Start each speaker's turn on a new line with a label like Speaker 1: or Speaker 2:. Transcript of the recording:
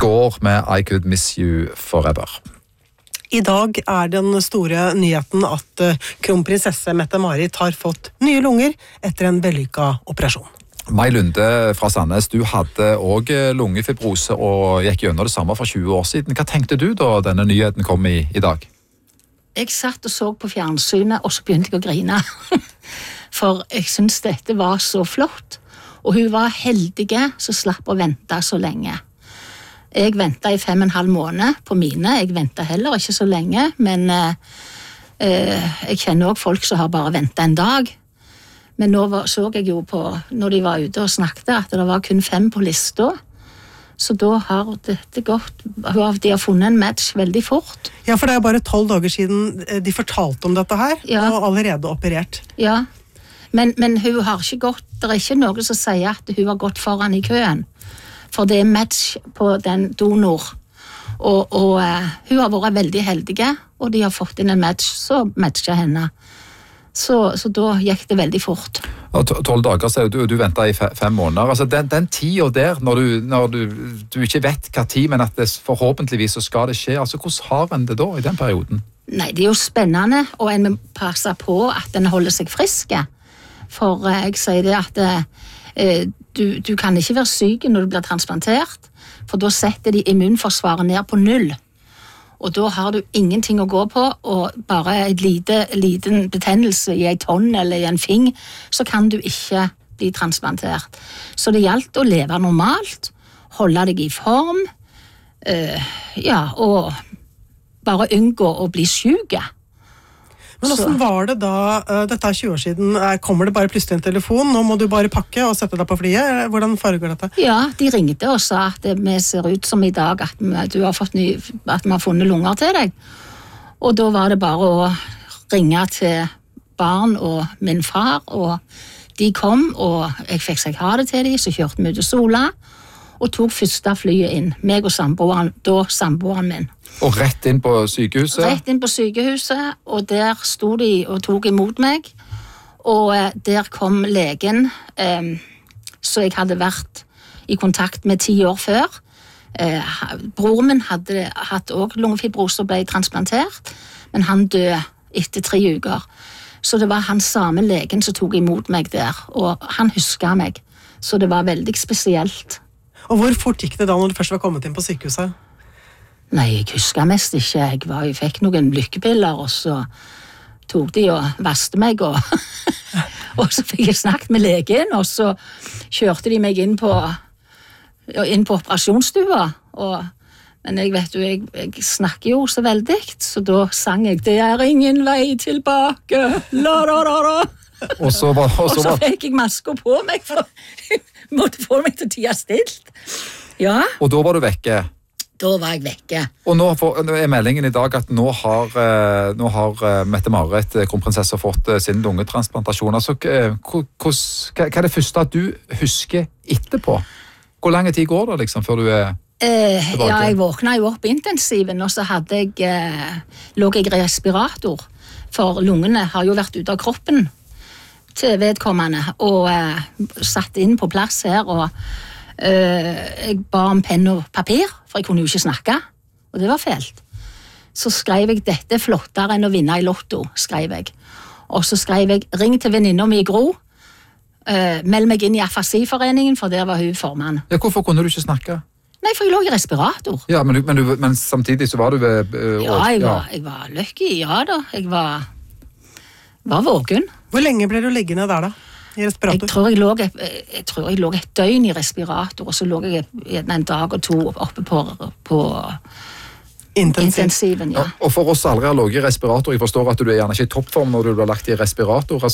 Speaker 1: Score med I Could Miss You Forever.
Speaker 2: I dag den store nyheten at kronprinsesse Mette-Marit har fått nye lunger etter en vellykket operasjon.
Speaker 1: Mai Lunde fra Sandnes, du hadde også lungefibrose og gikk gjennom det samme for 20 år siden. Hva tenkte du da denne nyheten kom i dag?
Speaker 3: Jeg satt og så på fjernsynet, og så begynte jeg å grine. For jeg synes dette var så flott. Og hun var heldige som slapp å vente så lenge. Jeg ventet i 5,5 måneder på mine. Jeg ventet heller ikke så lenge, men jeg kjenner også folk som har bare ventet en dag. Men nå så jeg jo på, når de var ute og snakket, at det var kun 5 på lista. Så da har dette gått, de har funnet en match veldig fort.
Speaker 2: Ja, for det bare 12 dager siden de fortalte om dette her,
Speaker 3: ja.
Speaker 2: Og allerede operert.
Speaker 3: Ja, men hun har ikke gått, det er ikke noe som sier at hun har gått foran i køen. For det er match på den donor. Og hun har vært veldig heldige, og de har fått inn en match, så matcher henne. Så da gikk det veldig fort.
Speaker 1: 12 dager, så du ventet i 5 måneder. Altså den tiden der, når du ikke vet hva tid, men at det forhåpentligvis så skal det skje, altså hvordan har en det da i den perioden?
Speaker 3: Nei, det er jo spennende, og en må passe på at den holder seg friske. For jeg sier det at du kan ikke være syk når du blir transplantert, for da setter de immunforsvaret ned på 0. Og da har du ingenting å gå på, og bare en liten betennelse i en tonn eller i en fing, så kan du ikke bli transplantert. Så det gjaldt å leve normalt, holde deg i form, og bare unngå å bli syk.
Speaker 2: Men hvordan var det da, dette 20 år siden, kommer det bare plutselig en telefon, nå må du bare pakke og sette deg på flyet, hvordan foregår dette?
Speaker 3: Ja, de ringte og sa at vi ser ut som i dag at vi har funnet lunger til deg. Og da var det bare å ringe til barn og min far, og de kom, og jeg fikk seg ha det til dem, så kjørte vi ut til Sola, og tok første flyet inn, meg og samboeren min.
Speaker 1: Og rett inn på sykehuset?
Speaker 3: Rett inn på sykehuset, og der stod de og tok imot meg, og der kom legen, så jeg hadde vært i kontakt med 10 år før. Broren min hadde hatt også lungefibrose og ble transplantert, men han døde etter 3 uker. Så det var han samme legen som tok imot meg der, og han husket meg, så det var veldig spesielt.
Speaker 2: Og hvor fort gikk det da når du først var kommet inn på sykehuset?
Speaker 3: Nei, jeg husker mest ikke. Jeg fikk noen lykkepiller, og så tok de og vaste meg, og så fikk jeg snakket med legen, og så kjørte de meg inn på operasjonsstua. Men jeg vet jo, jeg snakker jo så veldig, så da sang jeg «Det er ingen vei tilbake, la la la la». Og så fikk jeg masker på meg, for jeg måtte få meg til å tie stilt. Ja.
Speaker 1: Og da var du vekke?
Speaker 3: Da var jeg vekke.
Speaker 1: Og nå er meldingen i dag at nå har Mette-Marit, kronprinsesse, fått sin lungetransplantasjon. Altså, hva er det første at du husker etterpå? Hvor lang tid går det liksom før du er tilbake?
Speaker 3: Ja, jeg våkna jo opp i intensiven, og så lå jeg i respirator. For lungene har jo vært ute av kroppen til vedkommende, og satt inn på plass her, og jeg ba om penn og papir, for jeg kunne jo ikke snakke, og det var fælt. Så skrev jeg «Dette er flottere enn å vinne i lotto», skrev jeg. Og så skrev jeg «Ring til venninna mi i Gro, meld meg inn i Afasiforeningen», for der var hun formann.
Speaker 1: Ja, hvorfor kunne du ikke snakke?
Speaker 3: Nei, for jeg lå i respirator.
Speaker 1: Ja, men samtidig så var du
Speaker 3: jeg var lykkelig, ja da. Jeg var våken.
Speaker 2: Hvor lenge ble du liggende der da, i respirator?
Speaker 3: Jeg tror jeg lå et døgn i respirator, og så lå jeg en dag og 2 oppe på intensiven. Ja.
Speaker 1: Og for oss aldri har ligget i respirator, jeg forstår at du er gjerne ikke i toppform når du blir lagt i respirator.